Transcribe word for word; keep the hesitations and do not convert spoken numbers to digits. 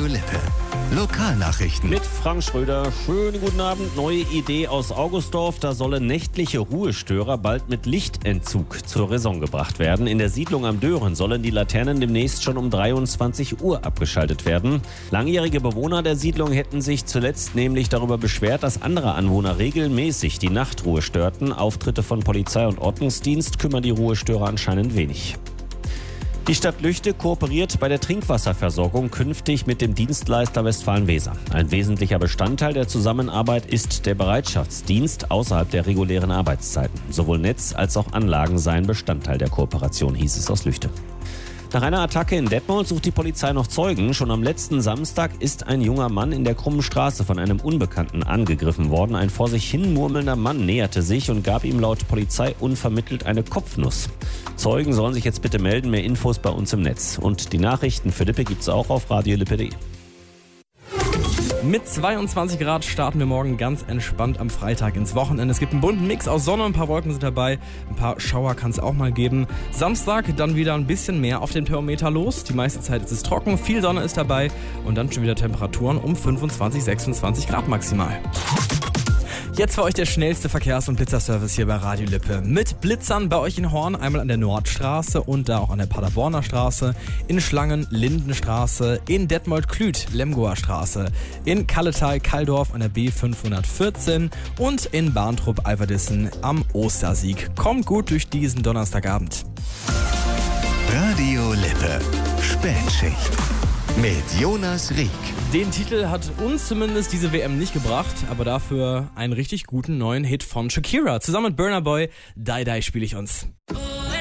Radio Lippe. Lokalnachrichten. Mit Frank Schröder. Schönen guten Abend. Neue Idee aus Augustdorf. Da sollen nächtliche Ruhestörer bald mit Lichtentzug zur Raison gebracht werden. In der Siedlung am Dören sollen die Laternen demnächst schon um dreiundzwanzig Uhr abgeschaltet werden. Langjährige Bewohner der Siedlung hätten sich zuletzt nämlich darüber beschwert, dass andere Anwohner regelmäßig die Nachtruhe störten. Auftritte von Polizei und Ordnungsdienst kümmern die Ruhestörer anscheinend wenig. Die Stadt Lüchte kooperiert bei der Trinkwasserversorgung künftig mit dem Dienstleister Westfalen-Weser. Ein wesentlicher Bestandteil der Zusammenarbeit ist der Bereitschaftsdienst außerhalb der regulären Arbeitszeiten. Sowohl Netz als auch Anlagen seien Bestandteil der Kooperation, hieß es aus Lüchte. Nach einer Attacke in Detmold sucht die Polizei noch Zeugen. Schon am letzten Samstag ist ein junger Mann in der Krummen Straße von einem Unbekannten angegriffen worden. Ein vor sich hin murmelnder Mann näherte sich und gab ihm laut Polizei unvermittelt eine Kopfnuss. Zeugen sollen sich jetzt bitte melden. Mehr Infos bei uns im Netz. Und die Nachrichten für Lippe gibt's auch auf radio lippe punkt de. Mit zweiundzwanzig Grad starten wir morgen ganz entspannt am Freitag ins Wochenende. Es gibt einen bunten Mix aus Sonne, ein paar Wolken sind dabei, ein paar Schauer kann es auch mal geben. Samstag dann wieder ein bisschen mehr auf dem Thermometer los. Die meiste Zeit ist es trocken, viel Sonne ist dabei und dann schon wieder Temperaturen um fünfundzwanzig, sechsundzwanzig Grad maximal. Jetzt für euch der schnellste Verkehrs- und Blitzerservice hier bei Radio Lippe. Mit Blitzern bei euch in Horn, einmal an der Nordstraße und da auch an der Paderborner Straße, in Schlangen, Lindenstraße, in Detmold-Klüt, Lemgoer Straße, in Kalletal-Kalldorf an der B fünfhundertvierzehn und in Bahntrupp-Alverdissen am Ostersieg. Kommt gut durch diesen Donnerstagabend. Radio Lippe. Spätschicht. Mit Jonas Rieck. Den Titel hat uns zumindest diese W M nicht gebracht, aber dafür einen richtig guten neuen Hit von Shakira. Zusammen mit Burna Boy, Die Die spiele ich uns.